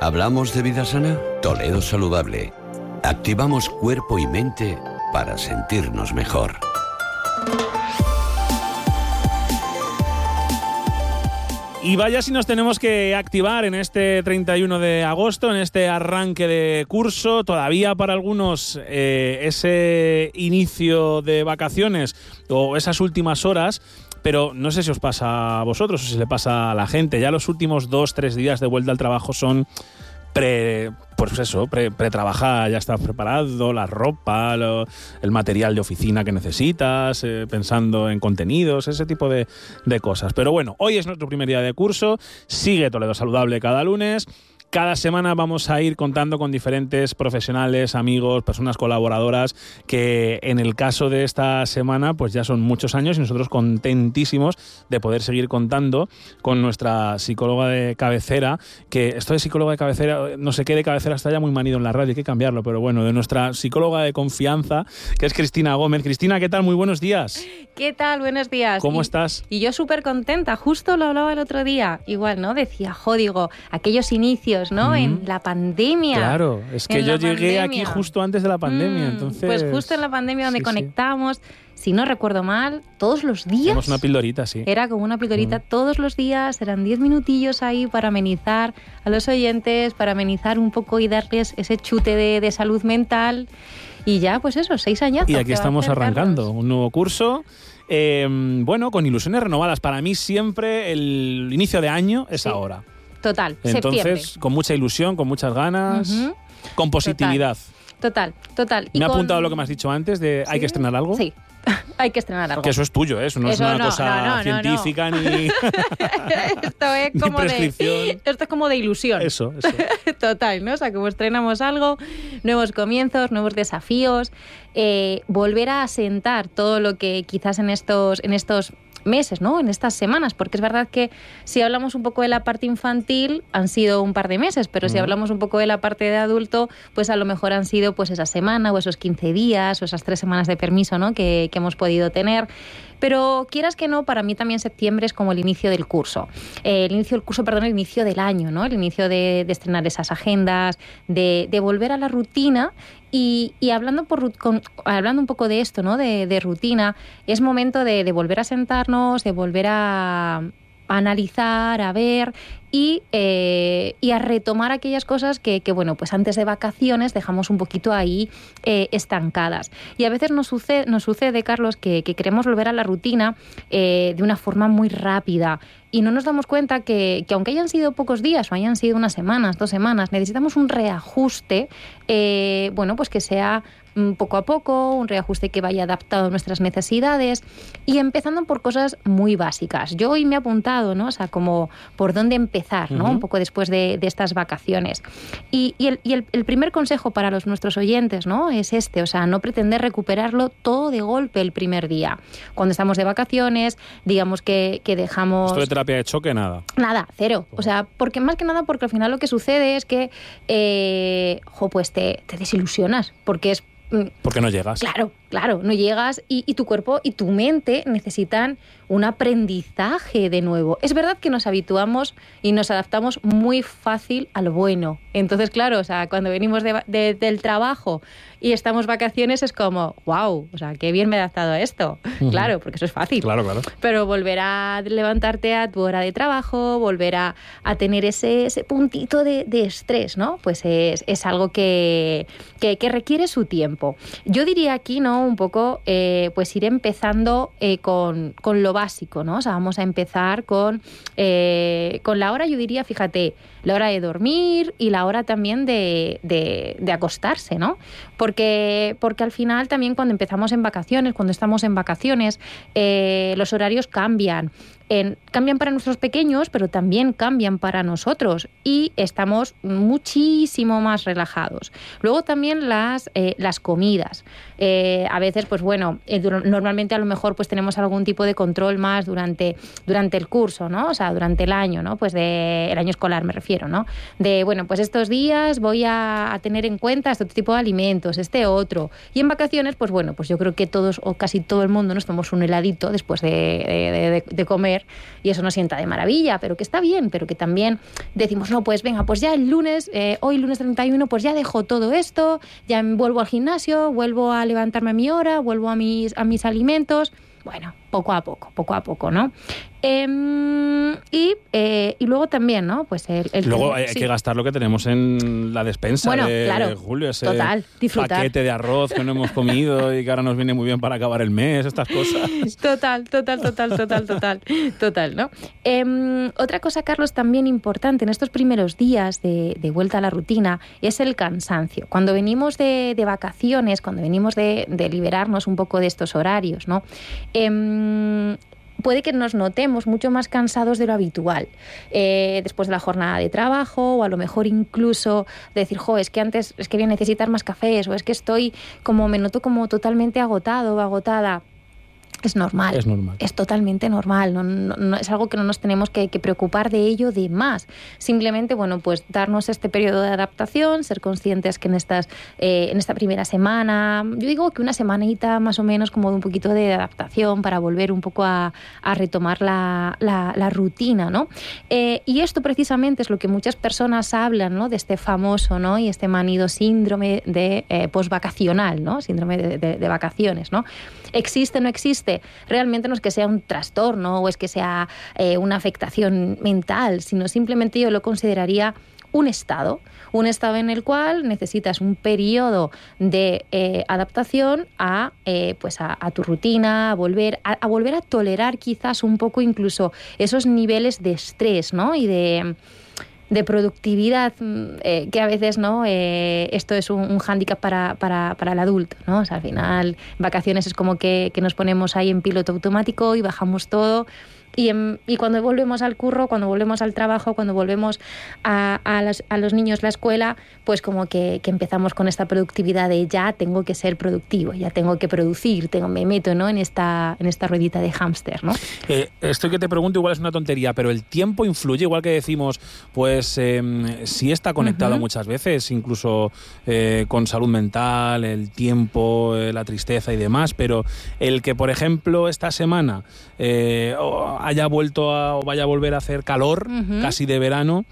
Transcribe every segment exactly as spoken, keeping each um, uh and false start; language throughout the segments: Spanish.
¿Hablamos de vida sana? Toledo Saludable. Activamos cuerpo y mente para sentirnos mejor. Y vaya si nos tenemos que activar en este treinta y uno de agosto, en este arranque de curso. Todavía para algunos eh, ese inicio de vacaciones o esas últimas horas, pero no sé si os pasa a vosotros o si le pasa a la gente. Ya los últimos dos, tres días de vuelta al trabajo son pre... Pues eso, pre, pre-trabajar, ya estás preparado, la ropa, lo, el material de oficina que necesitas, eh, pensando en contenidos, ese tipo de, de cosas. Pero bueno, hoy es nuestro primer día de curso, sigue Toledo Saludable cada lunes. Cada semana vamos a ir contando con diferentes profesionales, amigos, personas colaboradoras que en el caso de esta semana pues ya son muchos años y nosotros contentísimos de poder seguir contando con nuestra psicóloga de cabecera, que esto de psicóloga de cabecera, no sé qué de cabecera está ya muy manido en la radio, hay que cambiarlo, pero bueno, de nuestra psicóloga de confianza, que es Cristina Gómez. Cristina, ¿qué tal? Muy buenos días. ¿Qué tal? Buenos días. ¿Cómo y, estás? Y yo súper contenta, justo lo hablaba el otro día, igual, ¿no? Decía, jo, digo, aquellos inicios, ¿no? Mm. En la pandemia. Claro, es que yo llegué pandemia. aquí justo antes de la pandemia, mm, entonces... Pues justo en la pandemia donde sí, conectamos, sí. Si no recuerdo mal, todos los días... Tenemos una pildorita, sí. Era como una pildorita mm. todos los días, eran diez minutillos ahí para amenizar a los oyentes, para amenizar un poco y darles ese chute de, de salud mental. Y ya, pues eso, seis añazos. Y aquí estamos arrancando un nuevo curso. Eh, bueno, con ilusiones renovadas. Para mí siempre el inicio de año es sí. ahora. Total, Entonces, septiembre. Con mucha ilusión, con muchas ganas, uh-huh. con positividad. Total, total. Me ha con... apuntado lo que me has dicho antes de ¿sí? hay que estrenar algo. Sí, hay que estrenar algo. Que eso es tuyo, ¿eh? Eso no eso es una no, cosa no, no, científica no, no. ni... esto es como de esto es como de ilusión. Eso, eso. Total, ¿no? O sea, como estrenamos algo, nuevos comienzos, nuevos desafíos, eh, volver a asentar todo lo que quizás en estos, en estos meses, ¿no? En estas semanas, porque es verdad que si hablamos un poco de la parte infantil han sido un par de meses, pero uh-huh. si hablamos un poco de la parte de adulto, pues a lo mejor han sido pues esa semana o esos quince días o esas tres semanas de permiso, ¿no? que, que hemos podido tener. Pero quieras que no, para mí también septiembre es como el inicio del curso. Eh, el inicio del curso, perdón, el inicio del año, ¿no? El inicio de, de estrenar esas agendas, de, de volver a la rutina. Y, y hablando, por, con, hablando un poco de esto, ¿no? De, de rutina, es momento de, de volver a sentarnos, de volver a, a analizar, a ver y, eh, y a retomar aquellas cosas que, que, bueno, pues antes de vacaciones dejamos un poquito ahí eh, estancadas. Y a veces nos sucede, nos sucede Carlos, que, que queremos volver a la rutina eh, de una forma muy rápida. Y no nos damos cuenta que, que aunque hayan sido pocos días o hayan sido unas semanas, dos semanas, necesitamos un reajuste, eh, bueno, pues que sea poco a poco, un reajuste que vaya adaptado a nuestras necesidades y empezando por cosas muy básicas. Yo hoy me he apuntado, ¿no? O sea, como por dónde empezar, ¿no? Uh-huh. Un poco después de, de estas vacaciones. Y, y, el, y el, el primer consejo para los nuestros oyentes, ¿no? Es este, o sea, no pretender recuperarlo todo de golpe el primer día. Cuando estamos de vacaciones, digamos que, que dejamos... Esto de terapia de choque, nada. Nada, cero. O sea, porque más que nada porque al final lo que sucede es que, eh, jo, pues te, te desilusionas, porque es porque no llegas. Claro, claro, no llegas y, y tu cuerpo y tu mente necesitan un aprendizaje de nuevo. Es verdad que nos habituamos y nos adaptamos muy fácil a lo bueno. Entonces, claro, o sea, cuando venimos de, de, del trabajo y estamos vacaciones es como, wow, o sea, qué bien me he adaptado a esto. Uh-huh. Claro, porque eso es fácil. Claro, claro. Pero volver a levantarte a tu hora de trabajo, volver a, a tener ese, ese puntito de, de estrés, ¿no? Pues es, es algo que, que, que requiere su tiempo. Yo diría aquí, ¿no? Un poco, eh, pues ir empezando eh, con, con lo básico, ¿no? O sea, vamos a empezar con, eh, con la hora, yo diría, fíjate, la hora de dormir y la hora también de, de, de acostarse, ¿no? Porque, porque al final también cuando empezamos en vacaciones, cuando estamos en vacaciones, eh, los horarios cambian. En, cambian para nuestros pequeños, pero también cambian para nosotros y estamos muchísimo más relajados. Luego también las, eh, las comidas. Eh, a veces, pues bueno, eh, normalmente a lo mejor pues tenemos algún tipo de control más durante, durante el curso, ¿no? O sea, durante el año, ¿no? Pues de, el año escolar me refiero, ¿no? De, bueno, pues estos días voy a, a tener en cuenta este tipo de alimentos, este otro. Y en vacaciones, pues bueno, pues yo creo que todos o casi todo el mundo nos tomamos un heladito después de, de, de, de comer comer y eso nos sienta de maravilla, pero que está bien, pero que también decimos, no, pues venga, pues ya el lunes, eh, hoy lunes treinta y uno, pues ya dejo todo esto, ya vuelvo al gimnasio, vuelvo a levantarme a mi hora, vuelvo a mis, a mis alimentos. Bueno, poco a poco, poco a poco, ¿no? Eh, y, eh, y luego también, ¿no? Pues el, el luego hay sí. que gastar lo que tenemos en la despensa bueno, de claro, Julio, ese total, disfrutar. paquete de arroz que no hemos comido y que ahora nos viene muy bien para acabar el mes, estas cosas. Total, total, total, total, total, total, ¿no? Eh, otra cosa, Carlos, también importante en estos primeros días de, de vuelta a la rutina es el cansancio. Cuando venimos de, de vacaciones, cuando venimos de, de liberarnos un poco de estos horarios, ¿no? Eh, puede que nos notemos mucho más cansados de lo habitual eh, después de la jornada de trabajo, o a lo mejor incluso decir, jo, es que antes es que voy a necesitar más cafés, o es que estoy como, me noto como totalmente agotado o agotada. Es normal, es normal, es totalmente normal, no, no, no, es algo que no nos tenemos que, que preocupar de ello de más. Simplemente, bueno, pues darnos este periodo de adaptación, ser conscientes que en estas eh, en esta primera semana, yo digo que una semanita más o menos como de un poquito de adaptación para volver un poco a, a retomar la, la, la rutina, ¿no? Eh, y esto precisamente es lo que muchas personas hablan, ¿no? De este famoso, ¿no? Y este manido síndrome de eh, posvacacional, ¿no? Síndrome de, de, de vacaciones, ¿no? ¿Existe o no existe? Realmente no es que sea un trastorno o es que sea eh, una afectación mental, sino simplemente yo lo consideraría un estado, un estado en el cual necesitas un periodo de eh, adaptación a, eh, pues a, a tu rutina, a volver a, a volver a tolerar quizás un poco incluso esos niveles de estrés, ¿no? Y de de productividad, eh, que a veces, ¿no? Eh, esto es un, un hándicap para, para, para el adulto, ¿no? O sea, al final, vacaciones es como que, que nos ponemos ahí en piloto automático y bajamos todo. Y, en, y cuando volvemos al curro, cuando volvemos al trabajo, cuando volvemos a, a, las, a los niños la escuela, pues como que, que empezamos con esta productividad de ya tengo que ser productivo, ya tengo que producir, tengo, me meto, ¿no? en esta en esta ruedita de hámster, ¿no? Eh, esto que te pregunto igual es una tontería, pero el tiempo influye, igual que decimos, pues eh, sí está conectado uh-huh. muchas veces, incluso eh, con salud mental, el tiempo, eh, la tristeza y demás, pero el que, por ejemplo, esta semana eh, haya vuelto a, o vaya a volver a hacer calor, uh-huh. casi de verano,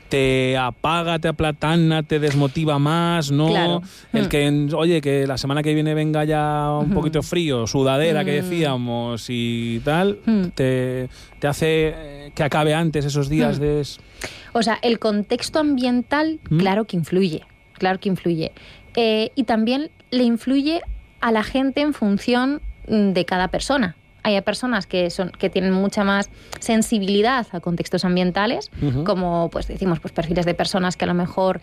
te apaga, te aplatana, te desmotiva más, ¿no? Claro. El que, oye, que la semana que viene venga ya un uh-huh. poquito frío, sudadera, uh-huh. que decíamos, y tal, uh-huh. te, te hace que acabe antes esos días uh-huh. de... O sea, el contexto ambiental, uh-huh. claro que influye, claro que influye. Eh, y también le influye a la gente en función de cada persona. Hay personas que son que tienen mucha más sensibilidad a contextos ambientales, uh-huh. como pues decimos pues perfiles de personas que a lo mejor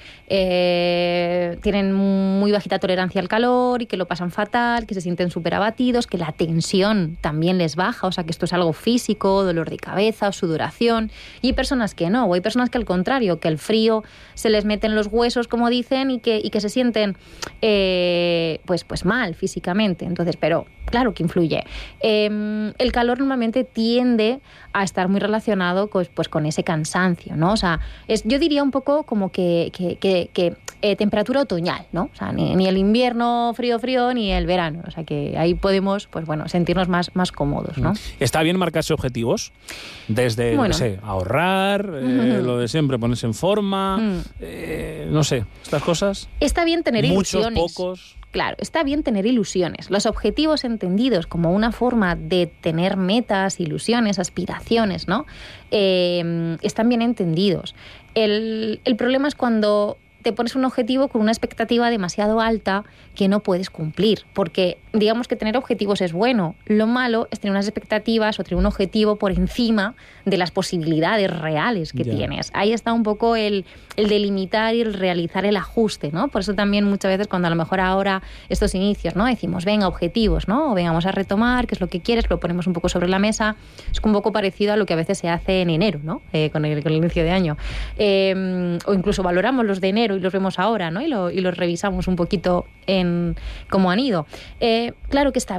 eh, tienen muy bajita tolerancia al calor y que lo pasan fatal, que se sienten súper abatidos, que la tensión también les baja, o sea que esto es algo físico, dolor de cabeza o sudoración. Y hay personas que no, o hay personas que al contrario, que el frío se les mete en los huesos, como dicen, y que, y que se sienten eh, pues, pues mal físicamente. Entonces, pero claro que influye. Eh, el calor normalmente tiende a estar muy relacionado pues, pues con ese cansancio, ¿no? O sea, es, yo diría un poco como que, que, que, que eh, temperatura otoñal, ¿no? O sea, ni, ni el invierno frío frío ni el verano. O sea, que ahí podemos, pues bueno, sentirnos más, más cómodos, ¿no? ¿Está bien marcarse objetivos? Desde, bueno. no sé, ahorrar, eh, uh-huh. lo de siempre, ponerse en forma, uh-huh. eh, no sé, estas cosas. Está bien tener Muchos, ilusiones. Muchos, pocos... Claro, está bien tener ilusiones. Los objetivos entendidos como una forma de tener metas, ilusiones, aspiraciones, ¿no? Eh, están bien entendidos. El, el problema es cuando te pones un objetivo con una expectativa demasiado alta que no puedes cumplir, porque digamos que tener objetivos es bueno. Lo malo es tener unas expectativas o tener un objetivo por encima de las posibilidades reales que yeah. tienes. Ahí está un poco el, el delimitar y el realizar el ajuste, ¿no? Por eso también muchas veces cuando a lo mejor ahora estos inicios, ¿no? Decimos, venga, objetivos, ¿no? O venga, vamos a retomar, qué es lo que quieres, lo ponemos un poco sobre la mesa. Es un poco parecido a lo que a veces se hace en enero, ¿no? Eh, con, el, con el inicio de año. Eh, o incluso valoramos los de enero y los vemos ahora, ¿no? Y, lo, y los revisamos un poquito en cómo han ido. Eh, claro que está bien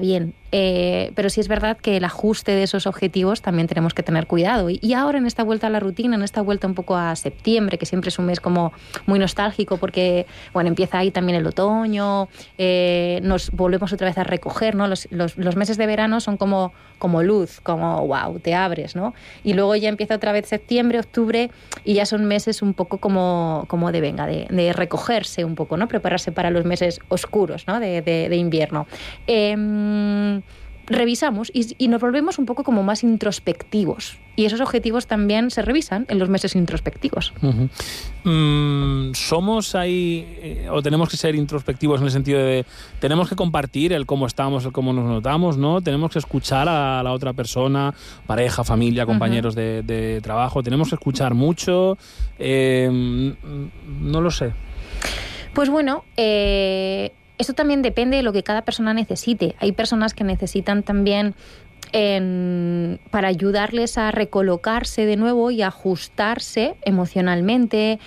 Eh, pero sí es verdad que el ajuste de esos objetivos también tenemos que tener cuidado. Y, y ahora en esta vuelta a la rutina, en esta vuelta un poco a septiembre, que siempre es un mes como muy nostálgico porque, bueno, empieza ahí también el otoño, eh, nos volvemos otra vez a recoger, ¿no? Los, los, los meses de verano son como, como luz, como wow, te abres, ¿no? Y luego ya empieza otra vez septiembre, octubre, y ya son meses un poco como, como de, venga, de, de recogerse un poco, ¿no? Prepararse para los meses oscuros, ¿no? De, de, de invierno. Eh, revisamos y, y nos volvemos un poco como más introspectivos. Y esos objetivos también se revisan en los meses introspectivos. Uh-huh. Mm, ¿Somos ahí eh, o tenemos que ser introspectivos en el sentido de tenemos que compartir el cómo estamos, el cómo nos notamos, ¿no? Tenemos que escuchar a la otra persona, pareja, familia, compañeros uh-huh. de, de trabajo. Tenemos que escuchar mucho. Eh, no lo sé. Pues bueno, eh... esto también depende de lo que cada persona necesite. Hay personas que necesitan también en, para ayudarles a recolocarse de nuevo y ajustarse emocionalmente,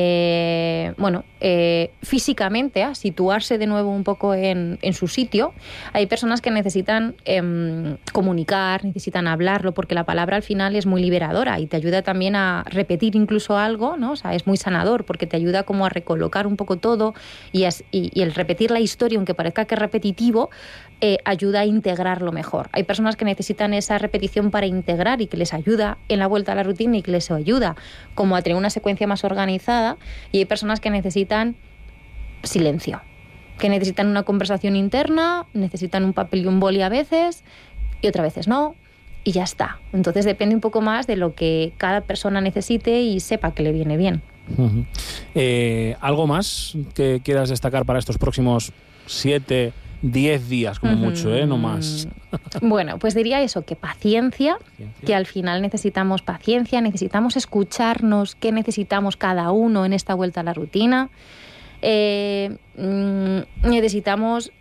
eh, bueno, eh, físicamente, a situarse de nuevo un poco en, en su sitio. Hay personas que necesitan eh, comunicar, necesitan hablarlo, porque la palabra al final es muy liberadora y te ayuda también a repetir incluso algo, ¿no? O sea, es muy sanador porque te ayuda como a recolocar un poco todo y, as, y, y el repetir la historia, aunque parezca que es repetitivo, eh, ayuda a integrarlo mejor. Hay personas que necesitan esa repetición para integrar y que les ayuda en la vuelta a la rutina y que les ayuda como a tener una secuencia más organizada, y hay personas que necesitan silencio, que necesitan una conversación interna, necesitan un papel y un boli a veces y otras veces no, y ya está. Entonces depende un poco más de lo que cada persona necesite y sepa que le viene bien. Uh-huh. Eh, ¿Algo más que quieras destacar para estos próximos siete, diez días como uh-huh. mucho, ¿eh? No más? Bueno, pues diría eso, que paciencia, paciencia, que al final necesitamos paciencia, necesitamos escucharnos qué necesitamos cada uno en esta vuelta a la rutina. Eh, necesitamos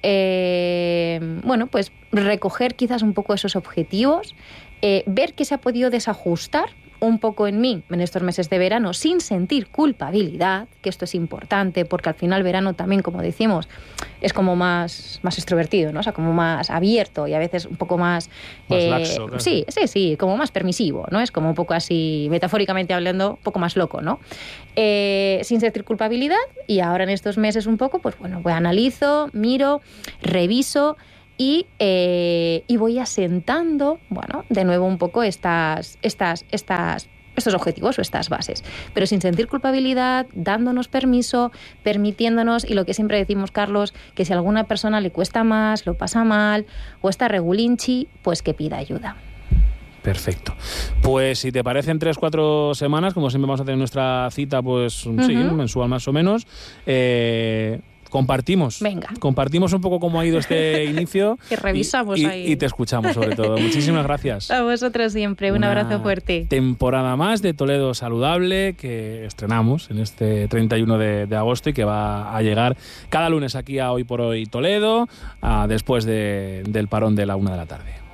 eh, bueno, pues recoger quizás un poco esos objetivos, eh, ver qué se ha podido desajustar un poco en mí en estos meses de verano sin sentir culpabilidad, que esto es importante porque al final verano también, como decimos, es como más, más extrovertido, ¿no? O sea, como más abierto y a veces un poco más... Más eh, laxo, claro. Sí, sí, sí, como más permisivo, ¿no? Es como un poco así, metafóricamente hablando, un poco más loco, ¿no? Eh, sin sentir culpabilidad, y ahora en estos meses un poco, pues bueno, pues analizo, miro, reviso y, eh, y voy asentando, bueno, de nuevo un poco estas, estas, estas, estos objetivos o estas bases, pero sin sentir culpabilidad, dándonos permiso, permitiéndonos, y lo que siempre decimos, Carlos, que si a alguna persona le cuesta más, lo pasa mal o está regulinchi, pues que pida ayuda. Perfecto. Pues si te parecen tres, cuatro semanas, como siempre vamos a tener nuestra cita, pues uh-huh. sí, mensual más o menos, eh... Compartimos. Venga. Compartimos un poco cómo ha ido este inicio. Que revisamos y, y, ahí. Y te escuchamos, sobre todo. Muchísimas gracias. A vosotros siempre. Un Una abrazo fuerte. Temporada más de Toledo Saludable que estrenamos en este treinta y uno de, de agosto y que va a llegar cada lunes aquí a Hoy por Hoy Toledo, a, después de, del parón de la una de la tarde.